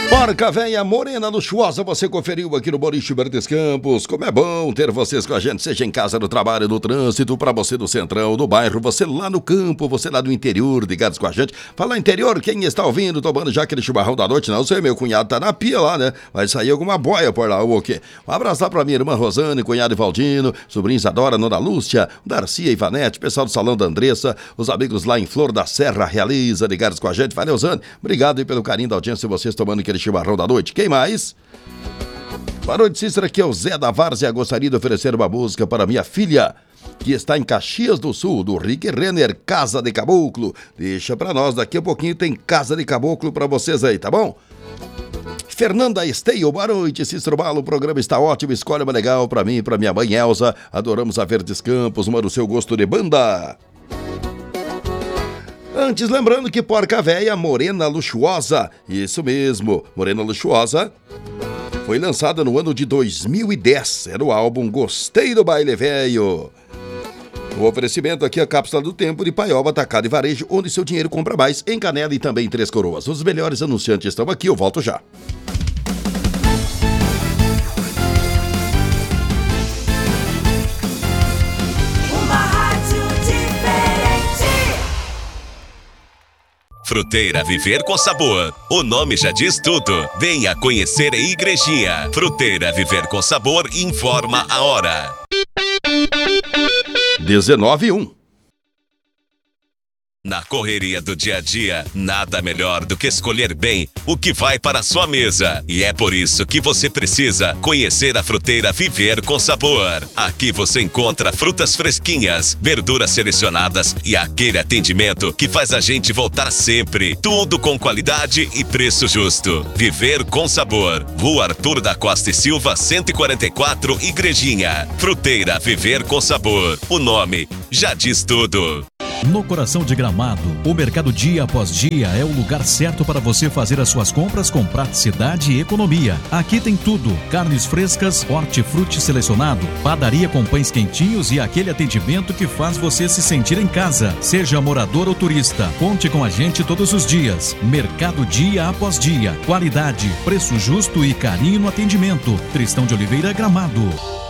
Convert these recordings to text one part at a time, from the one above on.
Porca Véia Morena Luxuosa, você conferiu aqui no Boliche Verdes Campos. Como é bom ter vocês com a gente, seja em casa, no trabalho, no trânsito, pra você do centrão, do bairro, você lá no campo, você lá do interior, ligados com a gente. Fala interior, quem está ouvindo, tomando já aquele chimarrão da noite, não sei, meu cunhado tá na pia lá, né? Vai sair alguma boia por lá, ou o quê? Um abraço lá pra minha irmã Rosane, cunhado Ivaldino, sobrinha Isadora, Nona Lúcia, Darcia e Ivanete, pessoal do Salão da Andressa, os amigos lá em Flor da Serra Realiza, ligados com a gente. Valeu, Zane, obrigado aí pelo carinho da audiência, vocês tomando aquele chimarrão da noite. Quem mais? Boa noite, Cícera, aqui é o Zé da Várzea. Gostaria de oferecer uma música para minha filha, que está em Caxias do Sul, do Rick Renner, Casa de Caboclo. Deixa pra nós, daqui a pouquinho tem Casa de Caboclo pra vocês aí, tá bom? Fernanda Esteio, boa noite, Cícero Balo, o programa está ótimo, escolha uma legal pra mim e pra minha mãe Elza. Adoramos a Verdes Campos, manda o seu gosto de banda. Antes, lembrando que Porca Véia Morena Luxuosa, isso mesmo, Morena Luxuosa, foi lançada no ano de 2010, era o álbum Gostei do Baile Véio. O oferecimento aqui é a Cápsula do Tempo de Paiol, Atacado e Varejo, onde seu dinheiro compra mais, em Canela e também em Três Coroas. Os melhores anunciantes estão aqui, eu volto já. Fruteira Viver com Sabor. O nome já diz tudo. Venha conhecer a igrejinha. Fruteira Viver com Sabor informa a hora. 19:01. Na correria do dia a dia, nada melhor do que escolher bem o que vai para a sua mesa. E é por isso que você precisa conhecer a Fruteira Viver com Sabor. Aqui você encontra frutas fresquinhas, verduras selecionadas e aquele atendimento que faz a gente voltar sempre. Tudo com qualidade e preço justo. Viver com Sabor. Rua Arthur da Costa e Silva, 144, Igrejinha. Fruteira Viver com Sabor. O nome já diz tudo. No coração de Gramado, o Mercado Dia Após Dia é o lugar certo para você fazer as suas compras com praticidade e economia. Aqui tem tudo: carnes frescas, hortifruti selecionado, padaria com pães quentinhos e aquele atendimento que faz você se sentir em casa. Seja morador ou turista, conte com a gente todos os dias. Mercado Dia Após Dia. Qualidade, preço justo e carinho no atendimento. Tristão de Oliveira, Gramado.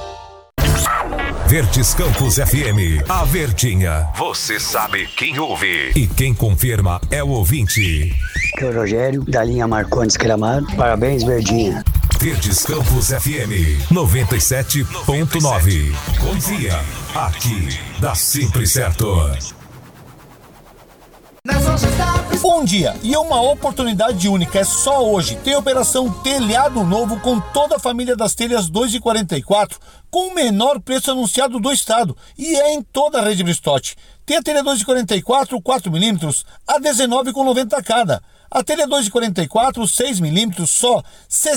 Verdes Campos FM, a Verdinha. Você sabe quem ouve. E quem confirma é o ouvinte. Aqui é o Rogério, da linha Marcondes Gramado. Parabéns, Verdinha. Verdes Campos FM 97.9. Confia, aqui dá sempre certo. Um dia e uma oportunidade única, é só hoje. Tem operação Telhado Novo com toda a família das telhas 2,44 com o menor preço anunciado do estado e é em toda a rede Bristotti. Tem a telha 2,44 4mm a R$ 19,90 cada. A telha 2,44 6mm só R$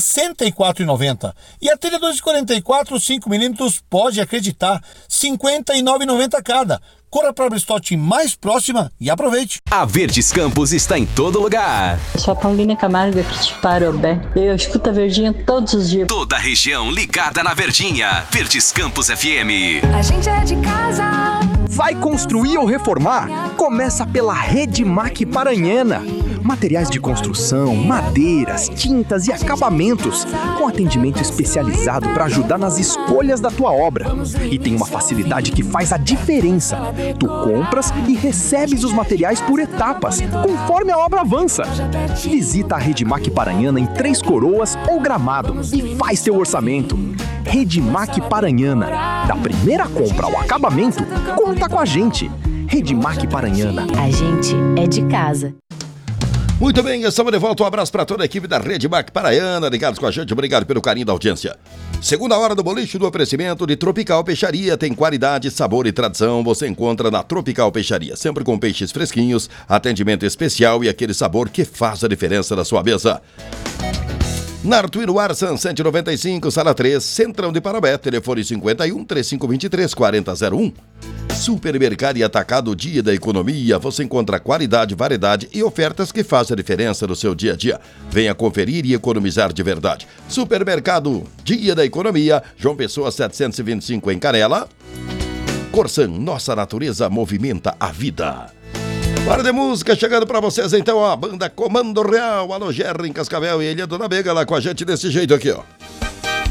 64,90. E a telha 2,44 5mm, pode acreditar, R$ 59,90 cada. Corra para a Bristotti mais próxima e aproveite. A Verdes Campos está em todo lugar. Eu sou a Paulina Camargo aqui de Parobé. Eu escuto a Verdinha todos os dias. Toda a região ligada na Verdinha. Verdes Campos FM. A gente é de casa. Vai construir ou reformar? Começa pela Redmac Paranhana. Materiais de construção, madeiras, tintas e acabamentos, com atendimento especializado para ajudar nas escolhas da tua obra. E tem uma facilidade que faz a diferença. Tu compras e recebes os materiais por etapas, conforme a obra avança. Visita a Redmac Paranhana em Três Coroas ou Gramado e faz teu orçamento. Redmac Paranhana. Da primeira compra ao acabamento, conta com a gente. Redmac Paranhana. A gente é de casa. Muito bem, estamos de volta. Um abraço para toda a equipe da Redmac Paranhana, ligados com a gente. Obrigado pelo carinho da audiência. Segunda hora do boliche do oferecimento de Tropical Peixaria. Tem qualidade, sabor e tradição. Você encontra na Tropical Peixaria. Sempre com peixes fresquinhos, atendimento especial e aquele sabor que faz a diferença na sua mesa. Na Artuíno Arsan, 195, sala 3, Centrão de Parobé, telefone 51 3523 4001. Supermercado e Atacado Dia da Economia. Você encontra qualidade, variedade e ofertas que fazem a diferença no seu dia a dia. Venha conferir e economizar de verdade. Supermercado Dia da Economia, João Pessoa 725 em Canela. Corsan, nossa natureza movimenta a vida. Para de música, chegando pra vocês então a banda Comando Real, Alô Gerra em Cascavel e Ilha do Nabega lá com a gente desse jeito aqui, ó.